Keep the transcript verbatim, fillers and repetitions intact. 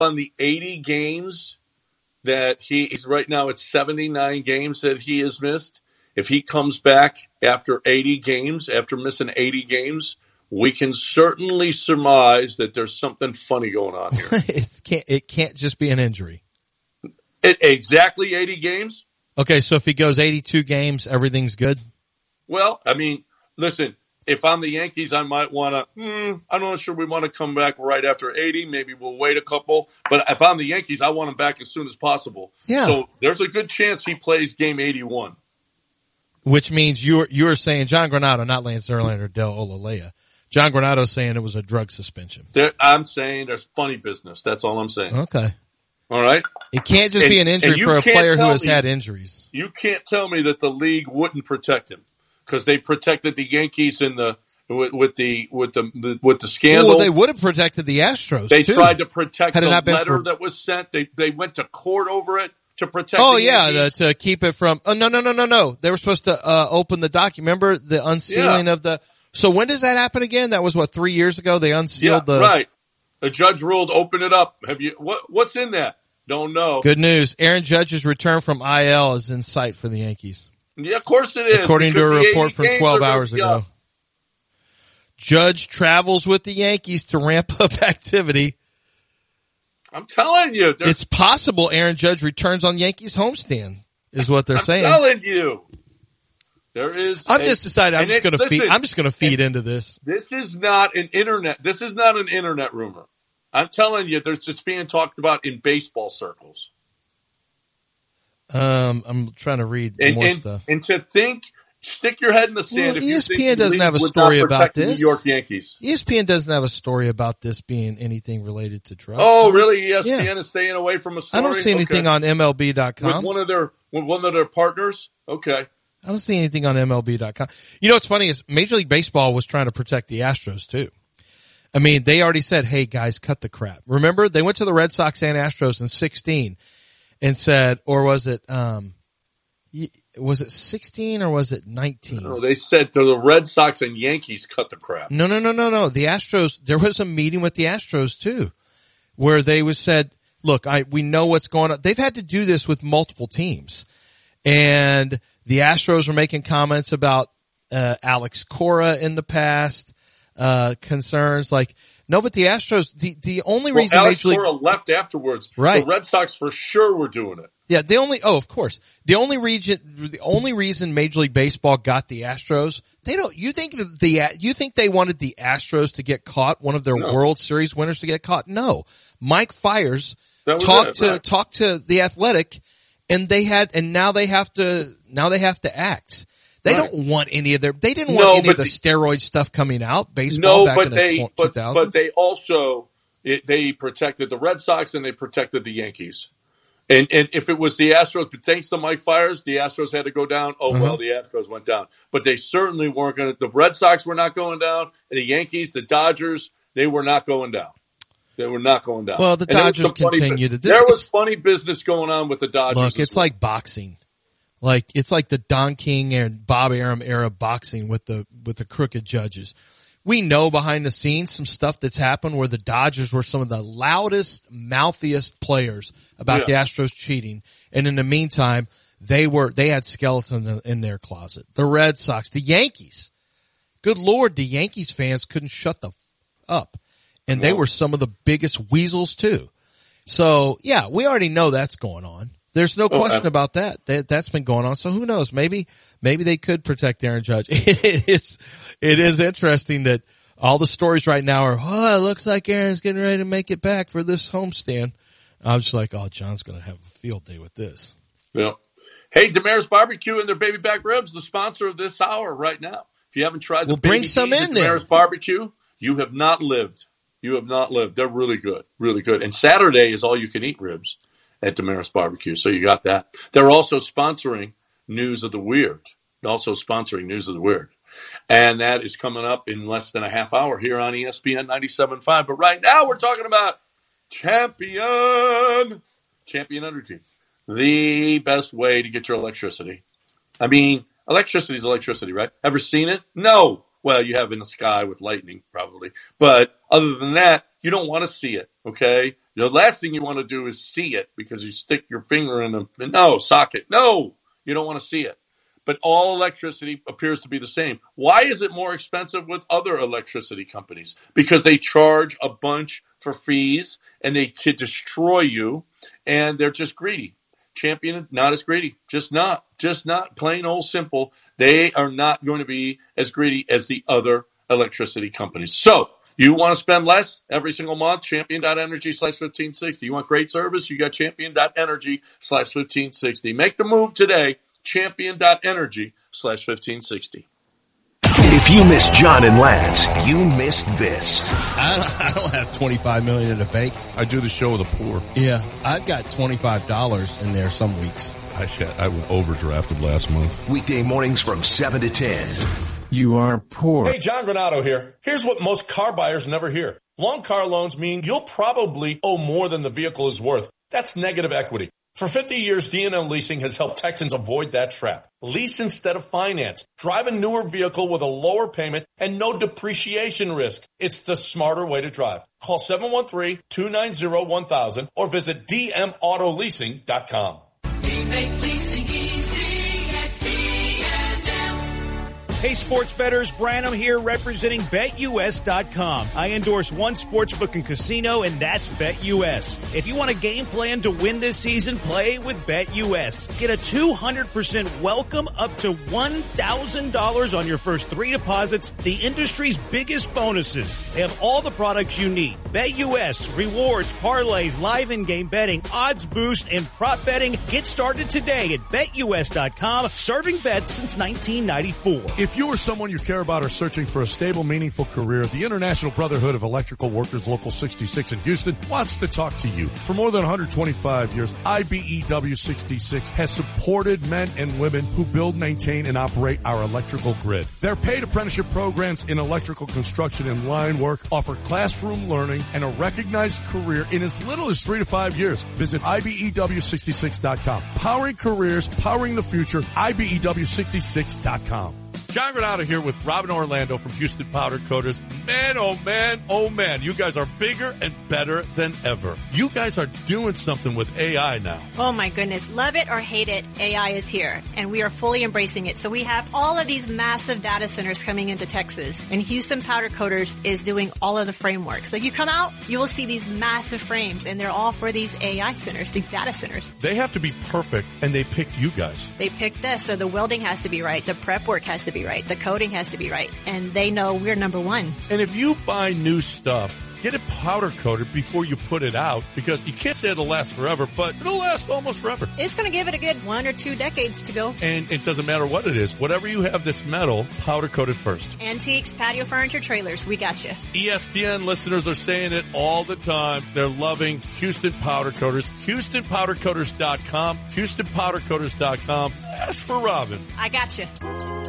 on the eighty games that he is right now, it's seventy-nine games that he has missed. If he comes back after eighty games, after missing eighty games, we can certainly surmise that there's something funny going on here. it can't. It can't just be an injury. It, exactly eighty games. Okay, so if he goes eighty-two games, everything's good? Well, I mean, listen, if I'm the Yankees, I might want to, hmm, I'm not sure we want to come back right after eighty. Maybe we'll wait a couple. But if I'm the Yankees, I want him back as soon as possible. Yeah. So there's a good chance he plays game eighty-one. Which means you're, you're saying John Granado, not Lance Erlander or Del Olalea. John Granado saying it was a drug suspension. There, I'm saying there's funny business. That's all I'm saying. Okay. All right? It can't just and, be an injury for a player who has me, had injuries. You can't tell me that the league wouldn't protect him because they protected the Yankees in the with, with the with the with the scandal. Well, they would have protected the Astros. They too. tried to protect Had the letter for... that was sent. They they went to court over it to protect. Oh the yeah, Yankees. to, to keep it from. Oh no no no no no! They were supposed to uh, open the document. Remember the unsealing yeah. of the. So when does that happen again? That was what three years ago. They unsealed yeah, the. Right. The judge ruled, open it up. Have you what? What's in that? Don't know. Good news. Aaron Judge's return from I L is in sight for the Yankees. Yeah, of course it is. According to a report from twelve hours ago. Up. Judge travels with the Yankees to ramp up activity. I'm telling you. It's possible Aaron Judge returns on Yankees homestand, is what they're I'm saying. I'm telling you. There is. I've a, just decided I'm just going to feed. I'm just going to feed into this. This is not an internet. This is not an internet rumor. I'm telling you, there's it's being talked about in baseball circles. Um, I'm trying to read and, more and, stuff. And to think, stick your head in the sand. Well, if E S P N you think doesn't have a would story not about protect the this. New York Yankees. E S P N doesn't have a story about this being anything related to drugs. Oh, really? E S P N yeah. is staying away from a story? I don't see anything okay. on M L B dot com. With one of their with one of their partners? Okay. I don't see anything on M L B dot com. You know what's funny is Major League Baseball was trying to protect the Astros too. I mean, they already said, hey guys, cut the crap. Remember, they went to the Red Sox and Astros in sixteen and said, or was it, um, was it sixteen or was it nineteen? No, they said to the Red Sox and Yankees, cut the crap. No, no, no, no, no. The Astros, there was a meeting with the Astros too, where they was said, look, I, we know what's going on. They've had to do this with multiple teams. And the Astros were making comments about, uh, Alex Cora in the past, uh, concerns like, no, but the Astros, the, the only well, reason Alex Major League Cora left afterwards. Right. The Red Sox for sure were doing it. Yeah, the only, oh, of course. The only region, the only reason Major League Baseball got the Astros, they don't, you think the, you think they wanted the Astros to get caught, one of their no. World Series winners to get caught? No. Mike Fiers talked it, to, right. talked to the Athletic and they had, and now they have to, now they have to act. They right. don't want any of their, they didn't want no, any of the, the steroid stuff coming out, baseball no, back but in they, the but, two thousands. But they also, it, they protected the Red Sox and they protected the Yankees. And, and if it was the Astros, but thanks to Mike Fiers, the Astros had to go down. Oh, uh-huh. well, the Astros went down. But they certainly weren't going to, the Red Sox were not going down, and the Yankees, the Dodgers, they were not going down. They were not going down. Well, the and Dodgers continue to. There was funny business going on with the Dodgers. Look, it's well. like boxing. Like, it's like the Don King and Bob Arum era boxing with the, with the crooked judges. We know behind the scenes some stuff that's happened where the Dodgers were some of the loudest, mouthiest players about yeah. the Astros cheating. And in the meantime, they were, they had skeletons in, in their closet. The Red Sox, the Yankees. Good Lord, the Yankees fans couldn't shut the f- up. And they were some of the biggest weasels too. So yeah, we already know that's going on. There's no question oh, about that. that. That's been going on. So who knows? Maybe, maybe they could protect Aaron Judge. It is, it is interesting that all the stories right now are, oh, it looks like Aaron's getting ready to make it back for this homestand. I'm just like, oh, John's going to have a field day with this. Yeah. Hey, Damaris Barbecue and their baby back ribs, the sponsor of this hour right now. If you haven't tried the we'll bring baby some in there. Damaris Barbecue, you have not lived. You have not lived. They're really good, really good. And Saturday is all you can eat ribs at Damaris Barbecue. So you got that. They're also sponsoring News of the Weird. Also sponsoring News of the Weird. And that is coming up in less than a half hour here on E S P N ninety-seven point five. But right now we're talking about Champion. Champion Energy. The best way to get your electricity. I mean, electricity is electricity, right? Ever seen it? No. Well, you have in the sky with lightning probably. But other than that, you don't want to see it, okay? The last thing you want to do is see it because you stick your finger in a, no, socket. No, you don't want to see it. But all electricity appears to be the same. Why is it more expensive with other electricity companies? Because they charge a bunch for fees and they could destroy you, and they're just greedy. Champion, not as greedy. Just not. Just not. Plain old simple. They are not going to be as greedy as the other electricity companies. So, you want to spend less every single month? Champion.energy slash 1560. You want great service? You got champion.energy slash 1560. Make the move today. Champion.energy slash 1560. If you missed John and Lance, you missed this. I don't, I don't have twenty-five million dollars in the bank. I do the show with the poor. Yeah, I've got twenty-five dollars in there some weeks. I I overdrafted last month. Weekday mornings from seven to ten. You are poor. Hey, John Granato here. Here's what most car buyers never hear. Long car loans mean you'll probably owe more than the vehicle is worth. That's negative equity. For fifty years, D and L Leasing has helped Texans avoid that trap. Lease instead of finance. Drive a newer vehicle with a lower payment and no depreciation risk. It's the smarter way to drive. Call seven one three, two nine zero, one thousand or visit d m auto leasing dot com. We make leasing easy at D and M. Hey, sports bettors, Branham here representing Bet U S dot com. I endorse one sportsbook and casino, and that's Bet U S. If you want a game plan to win this season, play with Bet U S. Get a two hundred percent welcome up to one thousand dollars on your first three deposits, the industry's biggest bonuses. They have all the products you need. Bet U S, rewards, parlays, live in-game betting, odds boost, and prop betting. Get started today at Bet U S dot com, serving bets since nineteen ninety-four. If you or someone you care about are searching for a stable, meaningful career, the International Brotherhood of Electrical Workers Local sixty-six in Houston wants to talk to you. For more than one hundred twenty-five years, I B E W sixty-six has supported men and women who build, maintain, and operate our electrical grid. Their paid apprenticeship programs in electrical construction and line work offer classroom learning and a recognized career in as little as three to five years. Visit I B E W sixty-six dot com. Powering careers, powering the future, I B E W sixty-six dot com. John Granato here with Robin Orlando from Houston Powder Coaters. Man, oh man, oh man, you guys are bigger and better than ever. You guys are doing something with A I now. Oh my goodness. Love it or hate it, A I is here, and we are fully embracing it. So we have all of these massive data centers coming into Texas, and Houston Powder Coaters is doing all of the framework. So you come out, you will see these massive frames, and they're all for these A I centers, these data centers. They have to be perfect, and they picked you guys. They picked us, so the welding has to be right, the prep work has to be right, the coating has to be right, and they know we're number one. And if you buy new stuff, get it powder coated before you put it out, because you can't say it'll last forever, but it'll last almost forever. It's going to give it a good one or two decades to go. And it doesn't matter what it is. Whatever you have that's metal, powder coated first. Antiques, patio furniture, trailers, we got you. E S P N listeners are saying it all the time. They're loving Houston Powder Coaters. Houston Powder Coaters dot com. Houston Powder Coaters dot com. Ask for Robin. I got you.